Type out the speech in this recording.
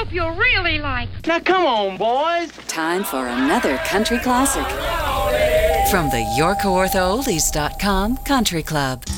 hope you really like. Now come on, boys. Time for another country classic from the YorkOrthoOldies.com Country Club.